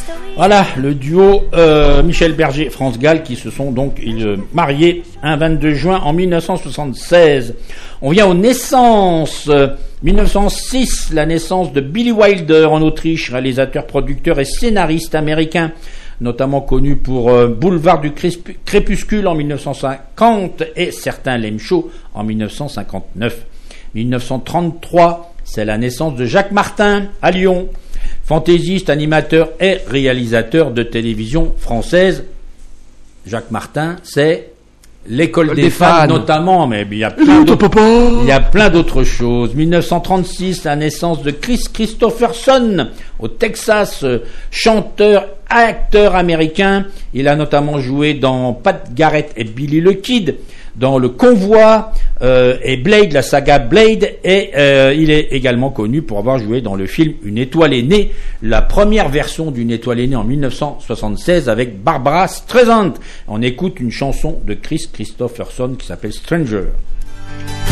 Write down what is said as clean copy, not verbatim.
Voilà, le duo Michel Berger, France Gall, qui se sont donc mariés un 22 juin en 1976. On vient aux naissances. 1906, la naissance de Billy Wilder en Autriche, réalisateur, producteur et scénariste américain, notamment connu pour Boulevard du Crépuscule en 1950 et Certains l'aiment chaud en 1959. 1933, c'est la naissance de Jacques Martin à Lyon, fantaisiste, animateur et réalisateur de télévision française. Jacques Martin, c'est l'école des fans notamment, mais il y a plein d'autres choses. 1936, la naissance de Kris Kristofferson au Texas, chanteur, acteur américain. Il a notamment joué dans Pat Garrett et Billy the Kid, dans Le Convoi et Blade, la saga Blade, et il est également connu pour avoir joué dans le film Une étoile est née, la première version d'Une étoile est née en 1976 avec Barbara Streisand. On écoute une chanson de Kris Kristofferson qui s'appelle Stranger.